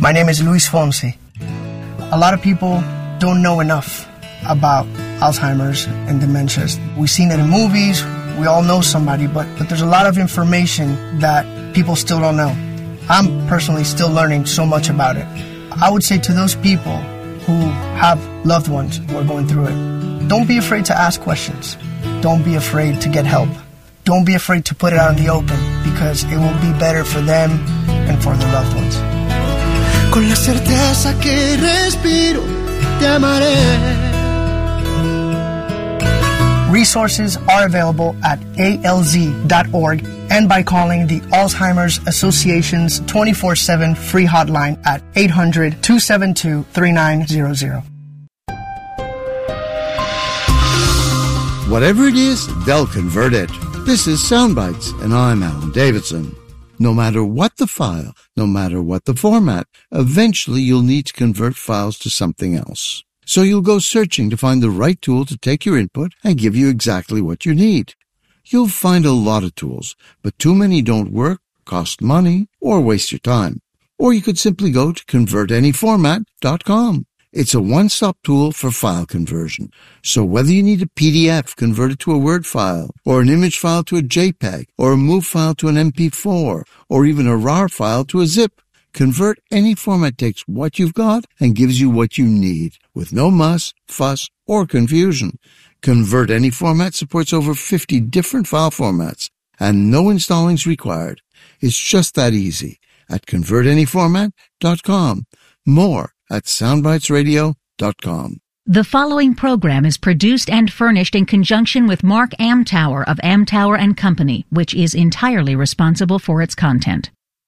My name is Luis Fonsi. A lot of people don't know enough about Alzheimer's and dementias. We've seen it in movies, we all know somebody, but there's a lot of information that people still don't know. I'm personally still learning so much about it. I would say to those people who have loved ones who are going through it, don't be afraid to ask questions. Don't be afraid to get help. Don't be afraid to put it out in the open, because it will be better for them and for their loved ones. Con la certeza que respiro, te amaré. Resources are available at alz.org and by calling the Alzheimer's Association's 24/7 free hotline at 800-272-3900. Whatever it is, they'll convert it. This is Soundbites, and I'm Alan Davidson. No matter what the file, no matter what the format, eventually you'll need to convert files to something else. So you'll go searching to find the right tool to take your input and give you exactly what you need. You'll find a lot of tools, but too many don't work, cost money, or waste your time. Or you could simply go to convertanyformat.com. It's a one-stop tool for file conversion. So whether you need a PDF converted to a Word file, or an image file to a JPEG, or a MOV file to an MP4, or even a RAR file to a zip, Convert Any Format takes what you've got and gives you what you need, with no muss, fuss, or confusion. Convert Any Format supports over 50 different file formats, and no installing's required. It's just that easy at convertanyformat.com. More at soundbitesradio.com. The following program is produced and furnished in conjunction with Mark Amtower of Amtower & Company, which is entirely responsible for its content.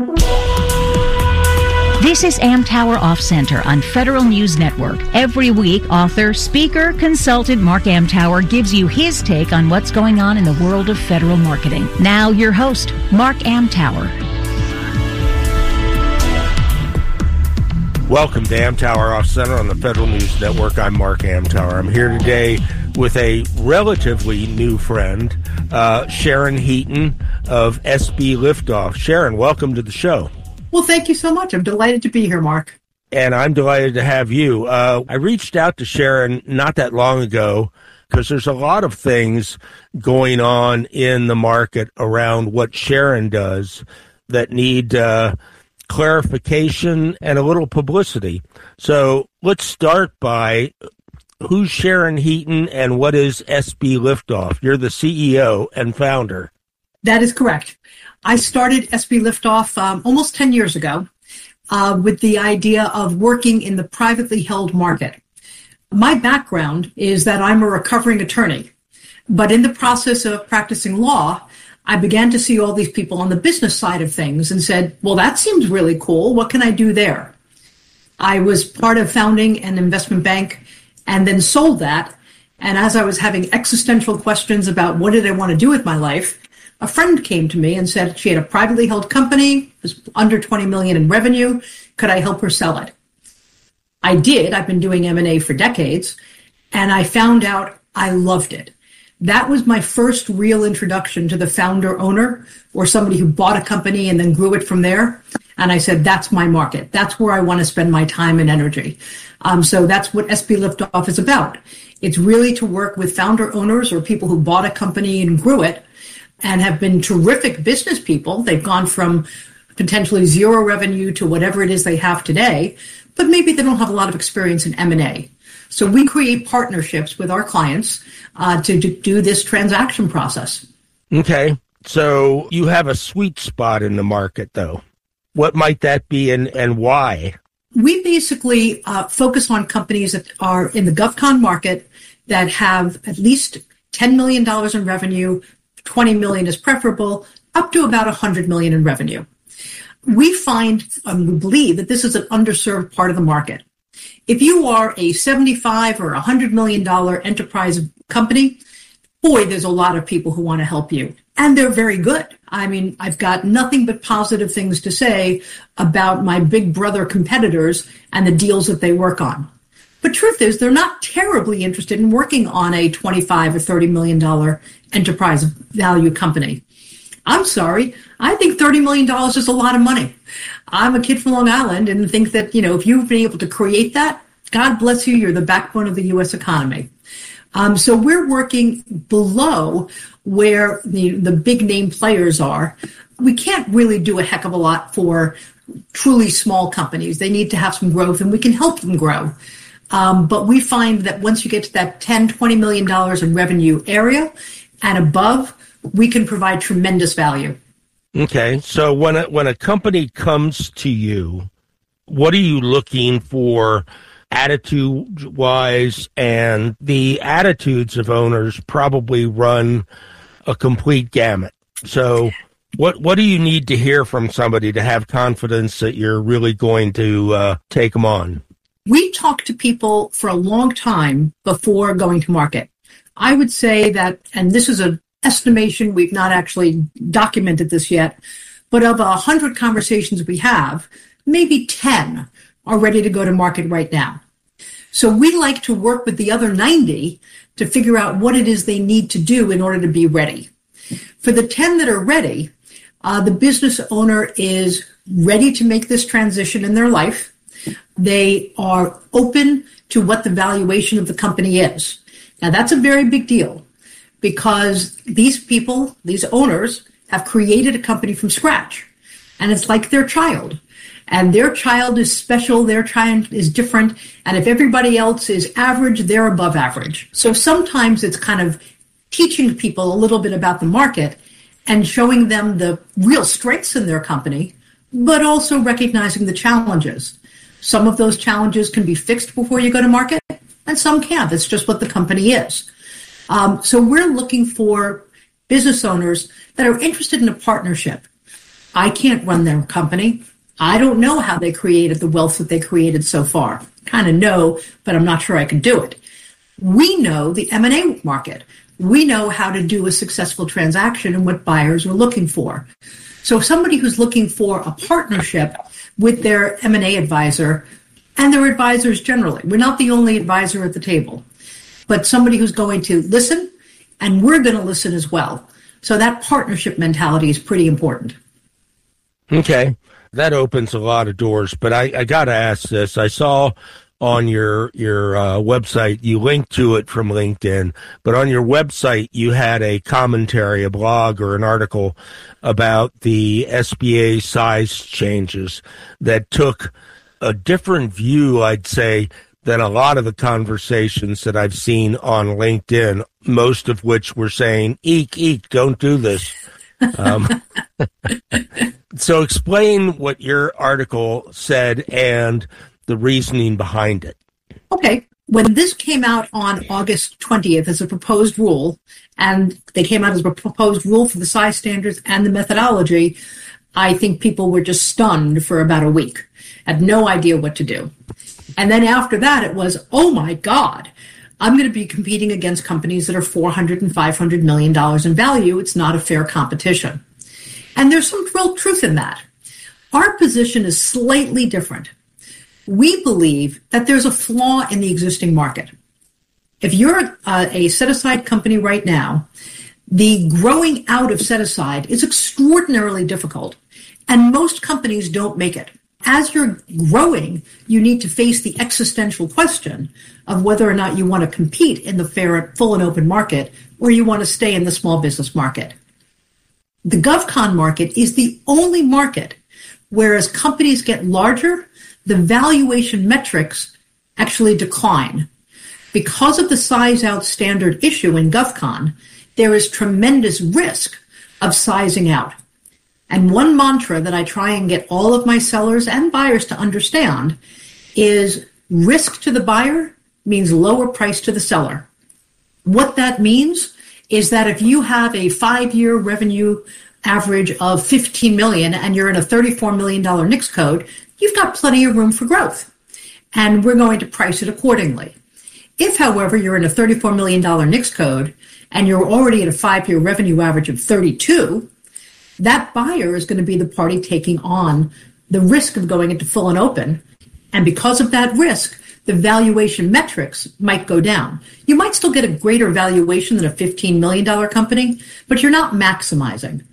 This is Amtower Off Center on Federal News Network. Every week, author, speaker, consultant Mark Amtower gives you his take on what's going on in the world of federal marketing. Now, your host, Mark Amtower. Welcome to Amtower Off Center on the Federal News Network. I'm Mark Amtower. I'm here today with a relatively new friend, Sharon Heaton of SB Liftoff. Sharon, welcome to the show. Well, thank you so much. I'm delighted to be here, Mark. And I'm delighted to have you. I reached out to Sharon not that long ago because there's a lot of things going on in the market around what Sharon does that need clarification and a little publicity. So let's start by who's Sharon Heaton and what is SB Liftoff? You're the CEO and founder. That is correct. I started SB Liftoff almost 10 years ago with the idea of working in the privately held market. My background is that I'm a recovering attorney, but in the process of practicing law, I began to see all these people on the business side of things and said, well, that seems really cool. What can I do there? I was part of founding an investment bank and then sold that. And as I was having existential questions about what did I want to do with my life, a friend came to me and said she had a privately held company, was under $20 million in revenue. Could I help her sell it? I did. I've been doing M&A for decades, and I found out I loved it. That was my first real introduction to the founder-owner, or somebody who bought a company and then grew it from there. And I said, that's my market. That's where I want to spend my time and energy. So that's what SB Liftoff is about. It's really to work with founder-owners or people who bought a company and grew it and have been terrific business people. They've gone from potentially zero revenue to whatever it is they have today, but maybe they don't have a lot of experience in M&A. So we create partnerships with our clients to do this transaction process. Okay. So you have a sweet spot in the market, though. What might that be and why? We basically focus on companies that are in the GovCon market that have at least $10 million in revenue, 20 million is preferable, up to about 100 million in revenue. We find and we believe that this is an underserved part of the market. If you are a 75 or $100 million enterprise company, boy, there's a lot of people who want to help you. And they're very good. I mean, I've got nothing but positive things to say about my big brother competitors and the deals that they work on. But truth is, they're not terribly interested in working on a $25 or $30 million enterprise value company. I'm sorry. I think $30 million is a lot of money. I'm a kid from Long Island and think that, if you've been able to create that, God bless you, you're the backbone of the U.S. economy. So we're working below where the big name players are. We can't really do a heck of a lot for truly small companies. They need to have some growth, and we can help them grow. But we find that once you get to that $10, $20 million in revenue area and above, we can provide tremendous value. Okay, so when a company comes to you, what are you looking for attitude-wise? And the attitudes of owners probably run a complete gamut. So what do you need to hear from somebody to have confidence that you're really going to take them on? We talk to people for a long time before going to market. I would say that, and this is an estimation, we've not actually documented this yet, but of 100 conversations we have, maybe 10 are ready to go to market right now. So we like to work with the other 90 to figure out what it is they need to do in order to be ready. For the 10 that are ready, the business owner is ready to make this transition in their life. They are open to what the valuation of the company is. Now, that's a very big deal because these people, these owners, have created a company from scratch. And it's like their child. And their child is special, their child is different. And if everybody else is average, they're above average. So sometimes it's kind of teaching people a little bit about the market and showing them the real strengths in their company, but also recognizing the challenges. Some of those challenges can be fixed before you go to market, and some can't. It's just what the company is. So we're looking for business owners that are interested in a partnership. I can't run their company. I don't know how they created the wealth that they created so far. Kind of know, but I'm not sure I can do it. We know the M&A market. We know how to do a successful transaction and what buyers are looking for. So somebody who's looking for a partnership with their M&A advisor and their advisors generally. We're not the only advisor at the table, but somebody who's going to listen, and we're going to listen as well. So that partnership mentality is pretty important. Okay. That opens a lot of doors, but I got to ask this. I saw on your website, you linked to it from LinkedIn, but on your website, you had a commentary, a blog or an article about the SBA size changes that took a different view, I'd say, than a lot of the conversations that I've seen on LinkedIn, most of which were saying, eek, don't do this. So explain what your article said and the reasoning behind it. Okay. When this came out on August 20th as a proposed rule, and they came out as a proposed rule for the size standards and the methodology, I think people were just stunned for about a week, had no idea what to do. And then after that, it was, oh my God, I'm going to be competing against companies that are $400 and $500 million in value. It's not a fair competition. And there's some real truth in that. Our position is slightly different. We believe that there's a flaw in the existing market. If you're a set-aside company right now, the growing out of set-aside is extraordinarily difficult, and most companies don't make it. As you're growing, you need to face the existential question of whether or not you want to compete in the fair, full and open market, or you want to stay in the small business market. The GovCon market is the only market where as companies get larger, the valuation metrics actually decline. Because of the size out standard issue in GovCon, there is tremendous risk of sizing out. And one mantra that I try and get all of my sellers and buyers to understand is risk to the buyer means lower price to the seller. What that means is that if you have a 5-year revenue average of $15 million and you're in a $34 million NICS code, you've got plenty of room for growth. And we're going to price it accordingly. If, however, you're in a $34 million NICS code and you're already at a 5-year revenue average of 32, that buyer is going to be the party taking on the risk of going into full and open. And because of that risk, the valuation metrics might go down. You might still get a greater valuation than a $15 million company, but you're not maximizing.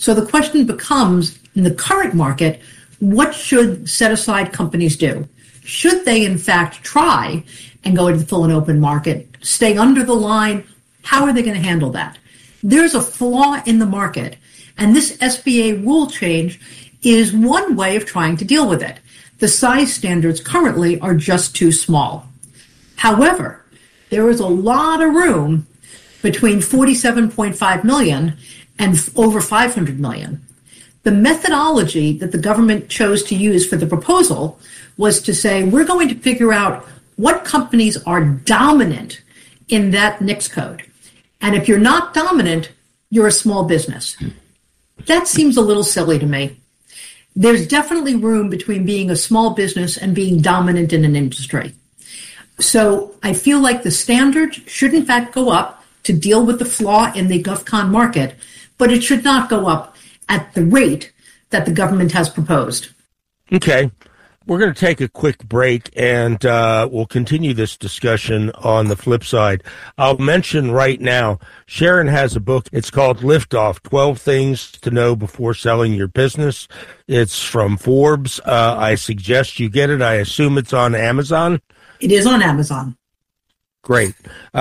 So the question becomes, in the current market, what should set-aside companies do? Should they, in fact, try and go into the full and open market, stay under the line? How are they going to handle that? There's a flaw in the market, and this SBA rule change is one way of trying to deal with it. The size standards currently are just too small. However, there is a lot of room between 47.5 million and over 500 million. The methodology that the government chose to use for the proposal was to say, we're going to figure out what companies are dominant in that NAICS code. And if you're not dominant, you're a small business. That seems a little silly to me. There's definitely room between being a small business and being dominant in an industry. So I feel like the standard should in fact go up to deal with the flaw in the GovCon market, but it should not go up at the rate that the government has proposed. Okay. We're going to take a quick break, and we'll continue this discussion on the flip side. I'll mention right now, Sharon has a book. It's called Liftoff, 12 Things to Know Before Selling Your Business. It's from Forbes. I suggest you get it. I assume it's on Amazon. It is on Amazon. Great.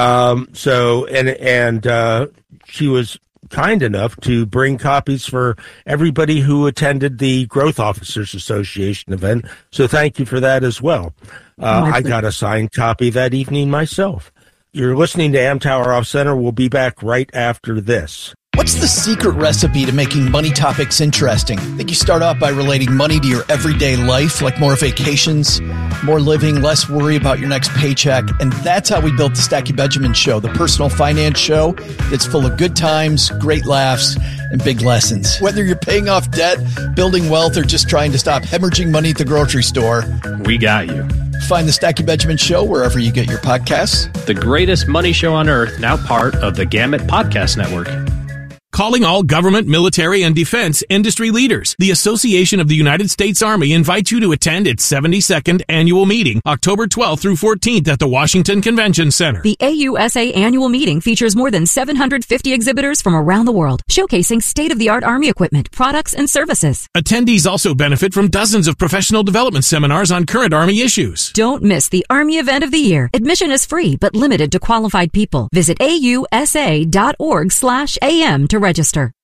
She was kind enough to bring copies for everybody who attended the Growth Officers Association event. So thank you for that as well. I got a signed copy that evening myself. You're listening to Amtower Off Center. We'll be back right after this. What's the secret recipe to making money topics interesting? I think you start off by relating money to your everyday life, like more vacations, more living, less worry about your next paycheck. And that's how we built the Stacey Benjamin Show, the personal finance show that's full of good times, great laughs, and big lessons. Whether you're paying off debt, building wealth, or just trying to stop hemorrhaging money at the grocery store, we got you. Find the Stacey Benjamin Show wherever you get your podcasts. The greatest money show on earth, now part of the Gamut Podcast Network. Calling all government, military, and defense industry leaders. The Association of the United States Army invites you to attend its 72nd annual meeting, October 12th through 14th at the Washington Convention Center. The AUSA annual meeting features more than 750 exhibitors from around the world, showcasing state-of-the-art Army equipment, products, and services. Attendees also benefit from dozens of professional development seminars on current Army issues. Don't miss the Army event of the year. Admission is free, but limited to qualified people. Visit ausa.org/am to register.